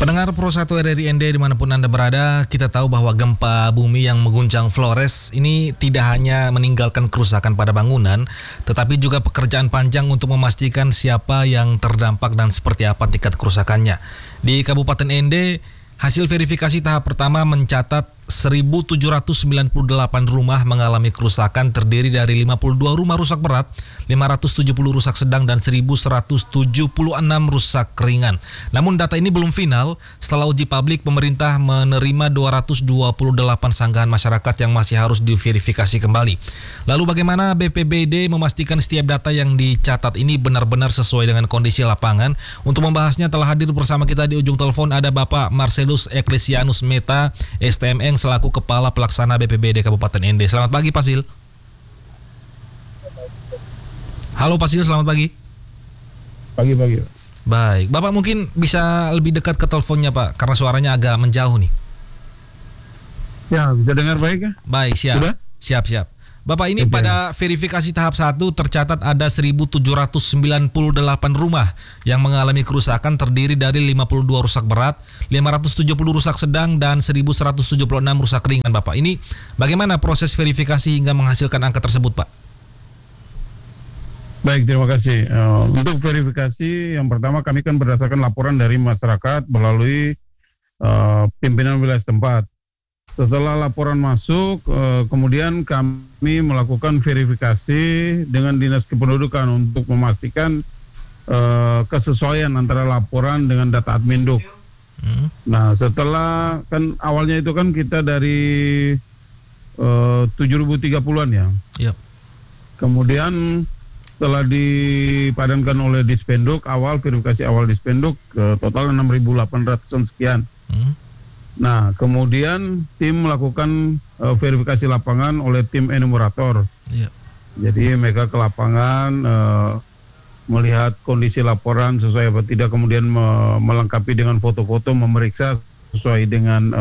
Pendengar Pro 1 RRI ND dimanapun Anda berada, kita tahu bahwa gempa bumi yang mengguncang Flores ini tidak hanya meninggalkan kerusakan pada bangunan, tetapi juga pekerjaan panjang untuk memastikan siapa yang terdampak dan seperti apa tingkat kerusakannya. Di Kabupaten ND, hasil verifikasi tahap pertama mencatat 1.798 rumah mengalami kerusakan terdiri dari 52 rumah rusak berat, 570 rusak sedang, dan 1.176 rusak ringan. Namun data ini belum final. Setelah uji publik, pemerintah menerima 228 sanggahan masyarakat yang masih harus diverifikasi kembali. Lalu bagaimana BPBD memastikan setiap data yang dicatat ini benar-benar sesuai dengan kondisi lapangan? Untuk membahasnya telah hadir bersama kita di ujung telepon ada Bapak Marcelus Ecclesianus Meta, STMN, selaku Kepala Pelaksana BPBD Kabupaten ND. Selamat pagi, Pak Sil. Halo Pak Sil, selamat pagi. Pagi. Baik, Bapak mungkin bisa lebih dekat ke teleponnya Pak, karena suaranya agak menjauh nih. Ya, bisa dengar baik ya? Baik, siap. Sudah? Siap. Bapak, ini pada verifikasi tahap 1 tercatat ada 1.798 rumah yang mengalami kerusakan terdiri dari 52 rusak berat, 570 rusak sedang, dan 1.176 rusak ringan, Bapak. Ini bagaimana proses verifikasi hingga menghasilkan angka tersebut, Pak? Baik, terima kasih. Untuk verifikasi, yang pertama kami kan berdasarkan laporan dari masyarakat melalui pimpinan wilayah setempat. Setelah laporan masuk, kemudian kami melakukan verifikasi dengan Dinas Kependudukan untuk memastikan kesesuaian antara laporan dengan data Adminduk. Nah, setelah kan awalnya itu kan kita dari 7.030-an ya. Yep. Kemudian setelah dipadankan oleh Dispenduk verifikasi awal Dispenduk total 6.800-an sekian. Nah, kemudian tim melakukan verifikasi lapangan oleh tim enumerator. Yep. Jadi mereka ke lapangan melihat kondisi laporan sesuai apa tidak, kemudian melengkapi dengan foto-foto, memeriksa sesuai dengan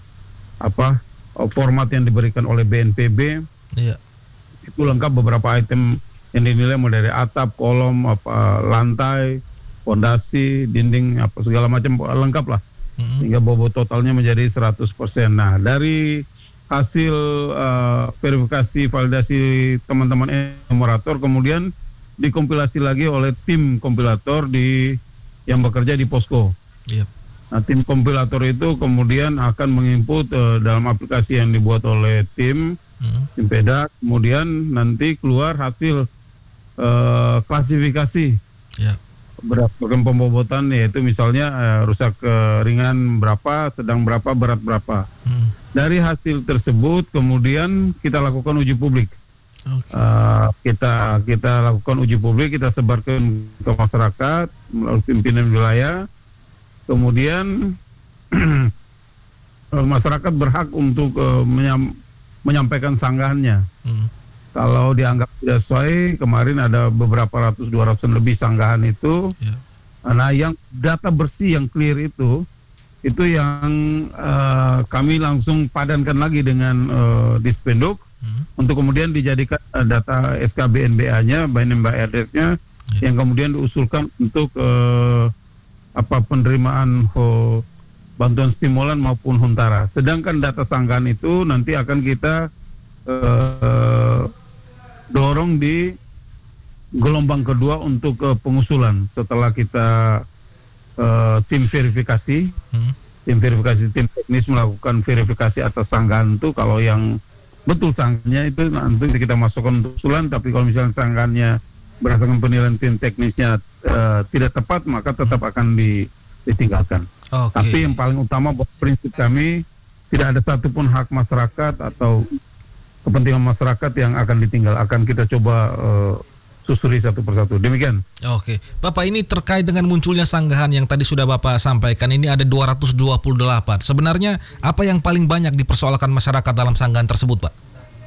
format yang diberikan oleh BNPB. Yep. Itu lengkap beberapa item yang dinilai mulai dari atap, kolom, lantai, fondasi, dinding, segala macam lengkap lah. Sehingga bobot totalnya menjadi 100%. Nah, dari hasil verifikasi validasi teman-teman enumerator kemudian dikompilasi lagi oleh tim kompilator yang bekerja di posko. Yep. Nah, tim kompilator itu kemudian akan menginput dalam aplikasi yang dibuat oleh tim PEDA, kemudian nanti keluar hasil klasifikasi. Yep. Berdasarkan pembobotan, yaitu misalnya rusak ringan berapa, sedang berapa, berat berapa. Dari hasil tersebut kemudian kita lakukan uji publik. Okay. Kita lakukan uji publik, kita sebarkan ke masyarakat melalui pimpinan wilayah. Kemudian masyarakat berhak untuk menyampaikan sanggahannya. Kalau dianggap tidak sesuai, kemarin ada beberapa ratus, 200 lebih sanggahan itu. Yeah. Nah, yang data bersih yang clear itu yang kami langsung padankan lagi dengan Dispenduk untuk kemudian dijadikan data SKBNBA-nya, BNMBA address-nya, yang kemudian diusulkan untuk penerimaan bantuan stimulan maupun huntara. Sedangkan data sanggahan itu nanti akan kita dorong di gelombang kedua untuk pengusulan setelah kita tim verifikasi, tim teknis melakukan verifikasi atas sanggahan itu. Kalau yang betul sanggahannya itu nanti kita masukkan untuk usulan, tapi kalau misalnya sanggahannya berdasarkan penilaian tim teknisnya tidak tepat, maka tetap akan ditinggalkan. Okay. Tapi yang paling utama prinsip kami, tidak ada satupun hak masyarakat atau kepentingan masyarakat yang akan ditinggal, akan kita coba susuri satu persatu. Demikian. Oke, Bapak, ini terkait dengan munculnya sanggahan yang tadi sudah Bapak sampaikan, ini ada 228. Sebenarnya apa yang paling banyak dipersoalkan masyarakat dalam sanggahan tersebut, Pak?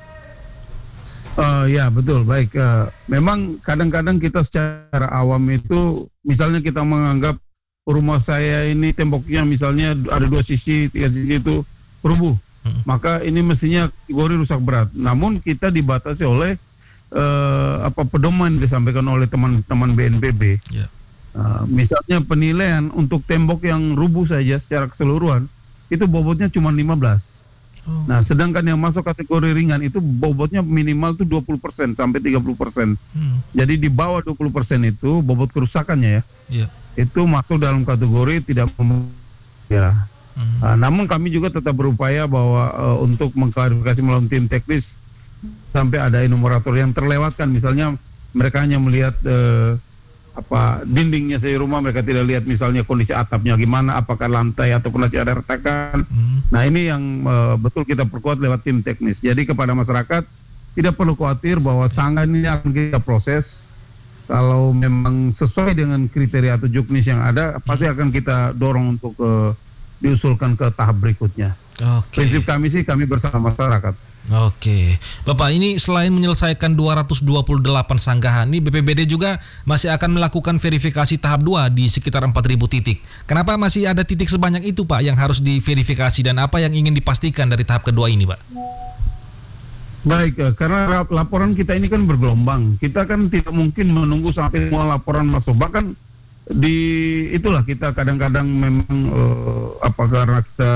Ya, betul. Baik. Memang kadang-kadang kita secara awam itu, misalnya kita menganggap rumah saya ini temboknya misalnya ada 2 sisi, 3 sisi itu rubuh. Maka ini mestinya kategori rusak berat. Namun kita dibatasi oleh pedoman disampaikan oleh teman-teman BNPB. Yeah. Misalnya penilaian untuk tembok yang rubuh saja secara keseluruhan itu bobotnya cuma 15. Nah, sedangkan yang masuk kategori ringan itu bobotnya minimal tuh 20% sampai 30%. Jadi di bawah 20% itu bobot kerusakannya ya. Itu masuk dalam kategori tidak ya. Namun kami juga tetap berupaya bahwa untuk mengklarifikasi melalui tim teknis sampai ada enumerator yang terlewatkan. Misalnya mereka hanya melihat dindingnya saja rumah, mereka tidak lihat misalnya kondisi atapnya gimana, apakah lantai ataupun masih ada retakan. Nah, ini yang betul kita perkuat lewat tim teknis. Jadi kepada masyarakat tidak perlu khawatir bahwa sangga ini akan kita proses. Kalau memang sesuai dengan kriteria atau juknis yang ada, pasti akan kita dorong untuk diusulkan ke tahap berikutnya. Prinsip kami sih kami bersama masyarakat. Oke, Bapak, ini selain menyelesaikan 228 sanggahan, ini BPBD juga masih akan melakukan verifikasi tahap 2 di sekitar 4.000 titik. Kenapa masih ada titik sebanyak itu, Pak, yang harus diverifikasi, dan apa yang ingin dipastikan dari tahap kedua ini, Pak? Baik, karena laporan kita ini kan bergelombang. Kita kan tidak mungkin menunggu sampai semua laporan masuk. Bahkan itulah kita kadang-kadang memang karena kita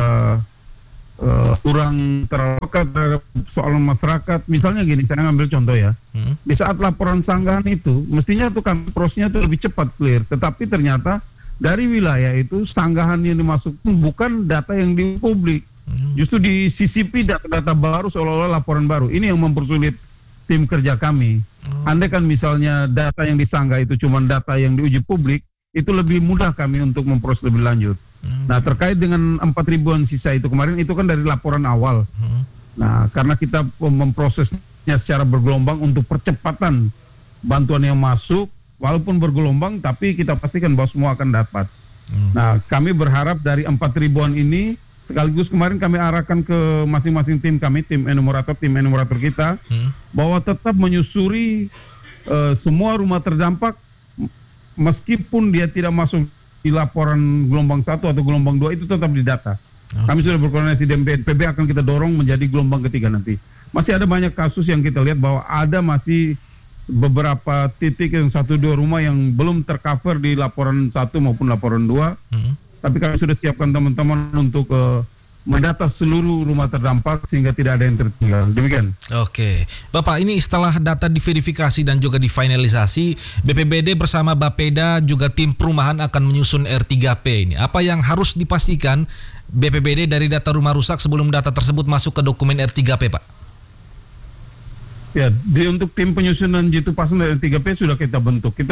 kurang terpeka terhadap soal masyarakat. Misalnya gini, saya ngambil contoh ya. Di saat laporan sanggahan itu, mestinya tuh prosesnya tuh lebih cepat clear. Tetapi ternyata dari wilayah itu sanggahan yang dimasukkan bukan data yang di publik. Justru disisipi data-data baru seolah-olah laporan baru. Ini yang mempersulit tim kerja kami. Andai kan misalnya data yang disanggah itu cuma data yang diuji publik, itu lebih mudah kami untuk memproses lebih lanjut. Nah, terkait dengan 4.000-an sisa itu kemarin, itu kan dari laporan awal. Nah, karena kita memprosesnya secara bergelombang untuk percepatan bantuan yang masuk, walaupun bergelombang, tapi kita pastikan bahwa semua akan dapat. Nah, kami berharap dari 4.000-an ini, sekaligus kemarin kami arahkan ke masing-masing tim kami, tim enumerator kita, bahwa tetap menyusuri semua rumah terdampak, meskipun dia tidak masuk di laporan gelombang 1 atau gelombang 2, itu tetap didata. Kami sudah berkoordinasi dengan BNPB, akan kita dorong menjadi gelombang ketiga nanti. Masih ada banyak kasus yang kita lihat bahwa ada masih beberapa titik yang 1-2 rumah yang belum tercover di laporan 1 maupun laporan 2. Tapi kami sudah siapkan teman-teman untuk mendata seluruh rumah terdampak sehingga tidak ada yang tertinggal. Demikian. Oke, Bapak, ini setelah data diverifikasi dan juga difinalisasi, BPBD bersama Bapeda juga tim perumahan akan menyusun R3P ini. Apa yang harus dipastikan BPBD dari data rumah rusak sebelum data tersebut masuk ke dokumen R3P, Pak? Ya, untuk tim penyusunan jitu pasang dari R3P sudah kita bentuk. Kita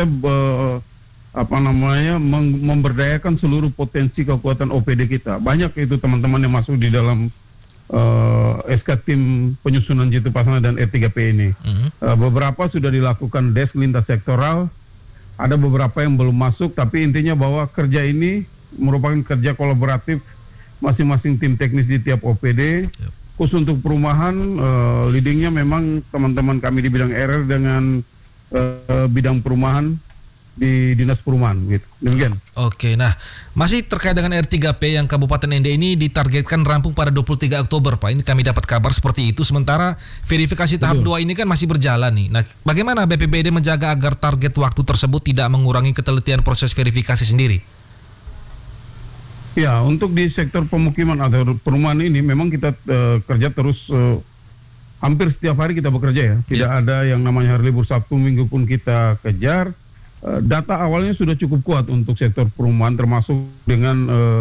memberdayakan seluruh potensi kekuatan OPD kita. Banyak itu teman-teman yang masuk di dalam SK tim penyusunan jitu pasangan dan R3P ini. Beberapa sudah dilakukan desk lintas sektoral, ada beberapa yang belum masuk, tapi intinya bahwa kerja ini merupakan kerja kolaboratif masing-masing tim teknis di tiap OPD. Khusus untuk perumahan, leadingnya memang teman-teman kami di bidang RR dengan bidang perumahan di Dinas Perumahan gitu. Demikian. Oke, nah masih terkait dengan R3P yang Kabupaten ND ini ditargetkan rampung pada 23 Oktober, Pak. Ini kami dapat kabar seperti itu. Sementara verifikasi tahap 2 ini kan masih berjalan nih. Nah, bagaimana BPBD menjaga agar target waktu tersebut tidak mengurangi ketelitian proses verifikasi sendiri? Ya, untuk di sektor pemukiman atau perumahan ini memang kita kerja terus, hampir setiap hari kita bekerja ya. Tidak ada yang namanya hari libur, Sabtu Minggu pun kita kejar. Data awalnya sudah cukup kuat untuk sektor perumahan, termasuk dengan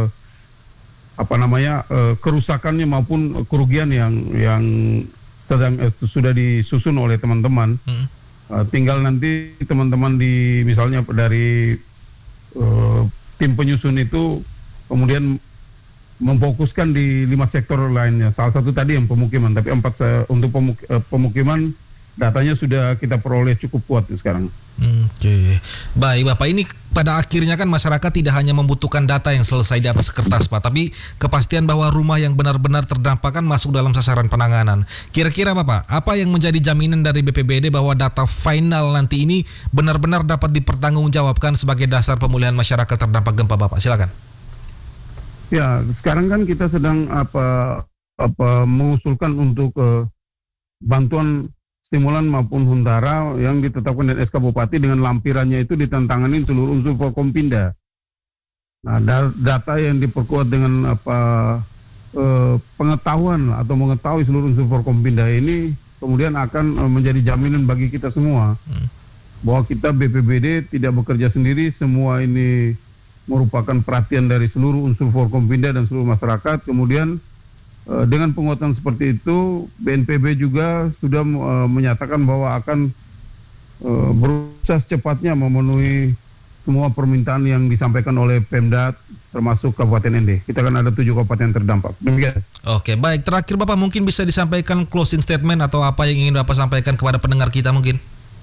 kerusakannya maupun kerugian yang sedang sudah disusun oleh teman-teman. Tinggal nanti teman-teman misalnya dari tim penyusun itu kemudian memfokuskan di 5 sektor lainnya. Salah satu tadi yang pemukiman, tapi untuk pemukiman datanya sudah kita peroleh cukup kuat sekarang. Oke, baik Bapak, ini pada akhirnya kan masyarakat tidak hanya membutuhkan data yang selesai di atas kertas, Pak, tapi kepastian bahwa rumah yang benar-benar terdampak kan masuk dalam sasaran penanganan. Kira-kira Bapak, apa yang menjadi jaminan dari BPBD bahwa data final nanti ini benar-benar dapat dipertanggungjawabkan sebagai dasar pemulihan masyarakat terdampak gempa, Bapak? Silakan. Ya, sekarang kan kita sedang mengusulkan untuk bantuan stimulan maupun huntara yang ditetapkan dari SK Bupati dengan lampirannya itu ditantangani seluruh unsur Forkompinda. Nah, data yang diperkuat dengan pengetahuan atau mengetahui seluruh unsur Forkompinda ini kemudian akan menjadi jaminan bagi kita semua bahwa kita BPBD tidak bekerja sendiri, semua ini merupakan perhatian dari seluruh unsur Forkompinda dan seluruh masyarakat. Kemudian dengan penguatan seperti itu, BNPB juga sudah menyatakan bahwa akan berusaha secepatnya memenuhi semua permintaan yang disampaikan oleh Pemda termasuk Kabupaten ND. Kita kan ada 7 kabupaten terdampak. Demikian. Oke, baik. Terakhir Bapak mungkin bisa disampaikan closing statement atau apa yang ingin Bapak sampaikan kepada pendengar kita mungkin?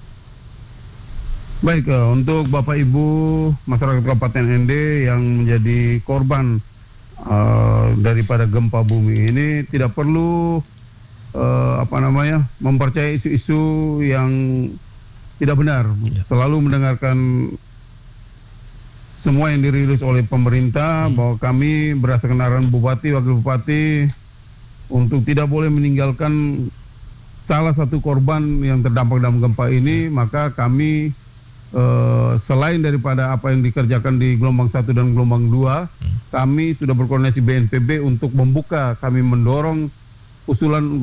Baik, untuk Bapak Ibu masyarakat Kabupaten ND yang menjadi korban daripada gempa bumi ini tidak perlu mempercayai isu-isu yang tidak benar. Selalu mendengarkan semua yang dirilis oleh pemerintah bahwa kami berdasarkan arahan Bupati, Wakil Bupati untuk tidak boleh meninggalkan salah satu korban yang terdampak dalam gempa ini, maka kami selain daripada apa yang dikerjakan di gelombang 1 dan gelombang 2, kami sudah berkoordinasi BNPB untuk membuka, kami mendorong usulan